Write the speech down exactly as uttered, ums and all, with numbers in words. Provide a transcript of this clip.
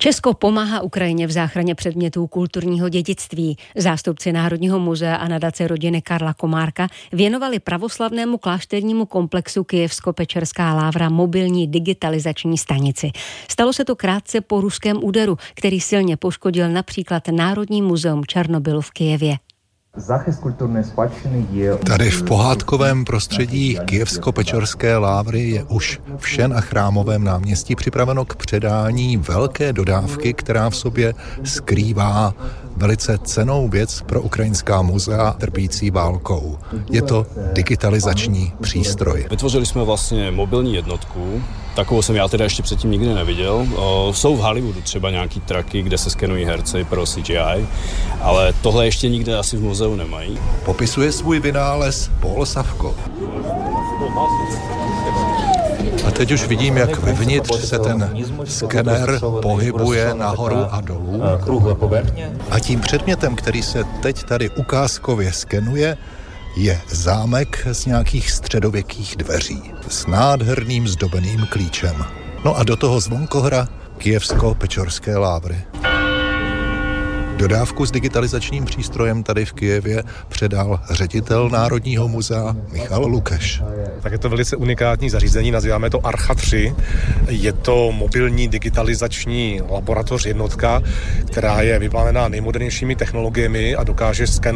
Česko pomáhá Ukrajině v záchraně předmětů kulturního dědictví. Zástupci Národního muzea a nadace rodiny Karla Komárka věnovali pravoslavnému klášternímu komplexu Kyjevsko-Pečerská Lávra mobilní digitalizační stanici. Stalo se to krátce po ruském úderu, který silně poškodil například Národní muzeum Černobylu v Kyjevě. Tady v pohádkovém prostředí Kyjevsko-Pečerské Lávry je už v Šen a Chrámovém náměstí připraveno k předání velké dodávky, která v sobě skrývá velice cennou věc pro ukrajinská muzea trpící válkou. Je to digitalizační přístroj. Vytvořili jsme vlastně mobilní jednotku, takovou jsem já teda ještě předtím nikdy neviděl. O, jsou v Hollywoodu třeba nějaký traky, kde se skenují herci pro C G I, ale tohle ještě nikde asi v muzeu nemají. Popisuje svůj vynález Paul Savko. A teď už vidím, jak vevnitř se ten skener pohybuje nahoru a dolů. A tím předmětem, který se teď tady ukázkově skenuje, je zámek z nějakých středověkých dveří s nádherným zdobeným klíčem. No a do toho zvonkohra Kyjevsko-Pečerské Lávry. Dodávku s digitalizačním přístrojem tady v Kyjevě předal ředitel Národního muzea Michal Lukeš. Tak je to velice unikátní zařízení, nazýváme to Archa tři. Je to mobilní digitalizační laboratoř jednotka, která je vybavená nejmodernějšími technologiemi a dokáže skenovat